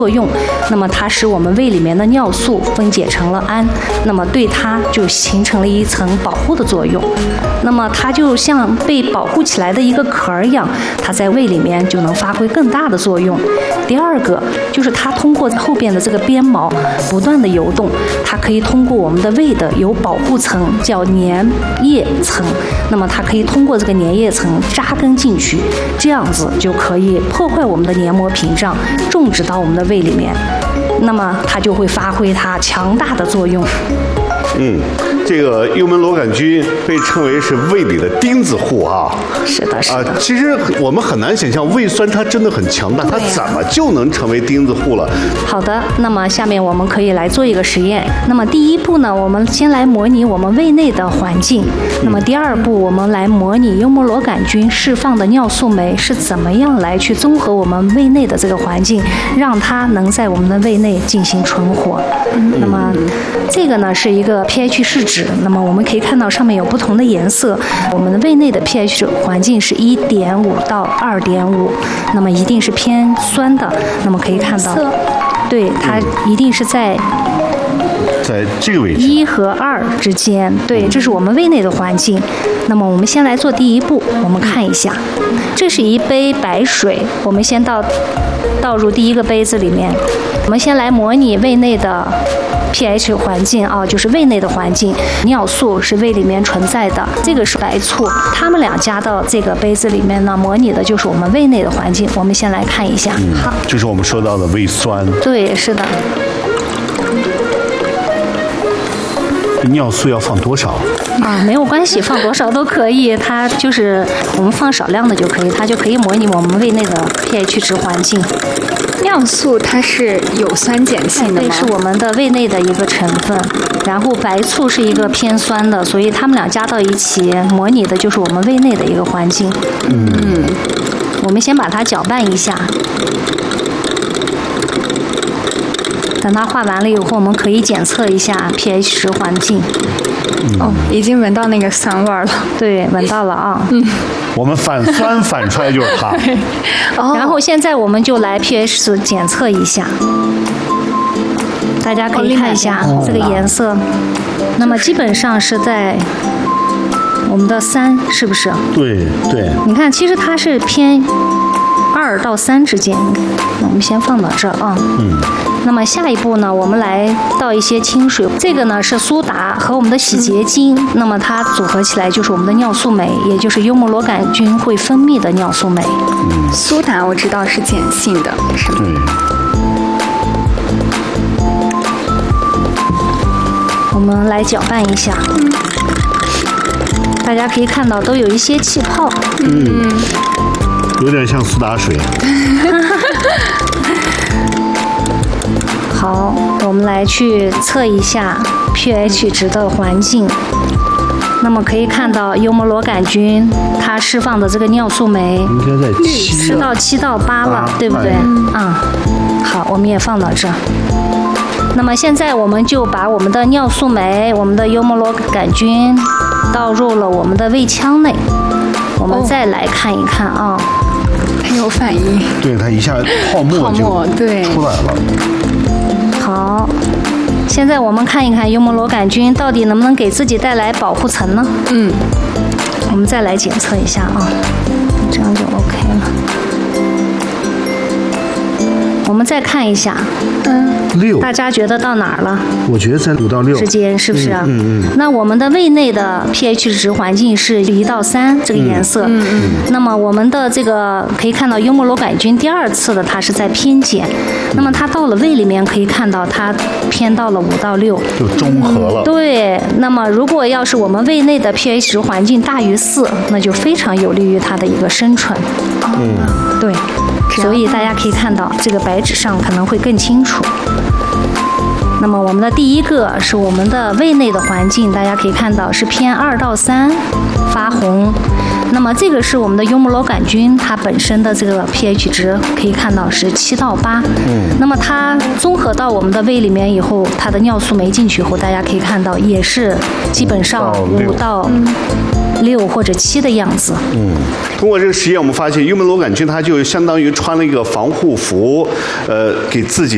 作用，那么它使我们胃里面的尿素分解成了氨，那么对它就形成了一层保护的作用。那么它就像被保护起来的一个壳一样，它在胃里面就能发挥更大的作用。第二个就是它通过后边的这个鞭毛不断的游动，它可以通过我们的胃的有保护层叫粘液层，那么它可以通过这个粘液层扎根进去，这样子就可以破坏我们的黏膜屏障，种植到我们的胃里面，那么它就会发挥它强大的作用。 这个幽门螺杆菌被称为是胃里的钉子户啊。 是的，是的。 其实我们很难想象胃酸它真的很强大，它怎么就能成为钉子户了？ 好的，那么下面我们可以来做一个实验。那么第一步呢，我们先来模拟我们胃内的环境。那么第二步，我们来模拟幽门螺杆菌释放的尿素酶是怎么样来去综合我们胃内的这个环境，让它能在我们的胃内进行存活。那么这个呢是一个 pH 试纸，那么我们可以看到上面有不同的颜色。我们的胃内的 pH 环境是1.5到2.5，那么一定是偏酸的。那么可以看到，对，它一定是在这个位置 1和2之间。对，这是我们胃内的环境。那么我们先来做第一步，我们看一下，这是一杯白水，我们先倒入第一个杯子里面。我们先来模拟胃内的 pH 环境啊，就是胃内的环境，尿素是胃里面存在的，这个是白醋，它们俩加到这个杯子里面呢，模拟的就是我们胃内的环境。我们先来看一下，好， 就是我们说到的胃酸。 对，是的。 尿素要放多少？ 没有关系，放多少都可以，它就是我们放少量的就可以，它就可以模拟我们胃内的 pH 值环境。 尿素它是有酸碱性的吗？ 对，是我们的胃内的一个成分。然后白醋是一个偏酸的，所以它们俩加到一起，模拟的就是我们胃内的一个环境。我们先把它搅拌一下。等它化完了以后，我们可以检测一下 pH 值环境。 已经闻到那个酸味了。 对，闻到了啊。 我们反酸反出来就是它。 然后现在我们就来 pH 值检测一下，大家可以看一下这个颜色。那么基本上是在我们的3，是不是？ 对。 你看，其实它是偏2到3之间。那我们先放到这儿啊。那么下一步呢，我们来倒一些清水，这个呢是苏打和我们的洗洁精，那么它组合起来就是我们的尿素酶，也就是幽门螺杆菌会分泌的尿素酶。 苏打我知道是碱性的，是吗？ 我们来搅拌一下。大家可以看到都有一些气泡。 有点像苏打水。 好，我们来去测一下 pH 值的环境。那么可以看到幽门螺杆菌它释放的这个尿素酶应该在 7到8了，对不对？好，我们也放到这儿。那么现在我们就把我们的尿素酶、我们的幽门螺杆菌倒入了我们的胃腔内。我们再来看一看啊。 它有反应。 对，它一下泡沫就出来了。 好，现在我们看一看幽门螺杆菌到底能不能给自己带来保护层呢？我们再来检测一下啊，这样就 OK 了。我们再看一下 ，6， 大家觉得到哪儿了？ 我觉得在5到6 之间，是不是？那我们的胃内的 pH 值环境是1到3这个颜色。那么我们的这个可以看到幽门螺杆菌第2次的它是在偏碱，那么它到了胃里面可以看到它偏到了5到6， 就中和了。 对，那么如果要是我们胃内的 pH 值环境大于4，那就非常有利于它的一个生存。对。所以大家可以看到这个白纸上可能会更清楚。那么我们的第一个是我们的胃内的环境，大家可以看到是偏2到3发红。那么这个是我们的幽门螺杆菌它本身的这个 pH 值，可以看到是7到8。那么它综合到我们的胃里面以后，它的尿素酶进去后，大家可以看到也是基本上5到6或者7的样子。 通过这个实验，我们发现幽门螺杆菌它就相当于穿了一个防护服，给自己